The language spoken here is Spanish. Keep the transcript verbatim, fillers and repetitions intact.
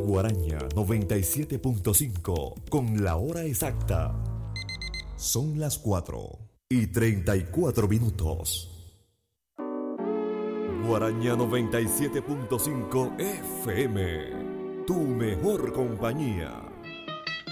Guaraña noventa y siete punto cinco con la hora exacta. Son las cuatro y treinta y cuatro minutos. Guaraña noventa y siete punto cinco F M, tu mejor compañía.